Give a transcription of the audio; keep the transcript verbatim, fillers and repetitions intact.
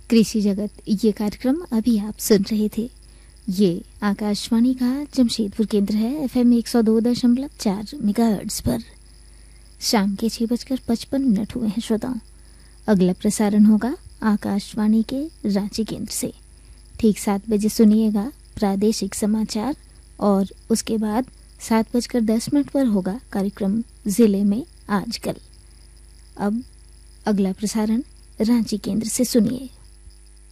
कृषि जगत ये कार्यक्रम अभी आप सुन रहे थे। ये आकाशवाणी का जमशेदपुर केंद्र है, एफएम एक सौ दो दशमलव चार मेगाहर्ट्ज पर। शाम के छह बजकर पचपन मिनट हुए हैं श्रोताओं। अगला प्रसारण होगा आकाशवाणी के रांची केंद्र से। ठीक सात बजे सुनिएगा प्रादेशिक समाचार और उसके बाद सात बजकर दस मिनट पर होगा कार्यक्रम जिले में आजकल। अब अगला प्रसारण रांची केंद्र से सुनिए।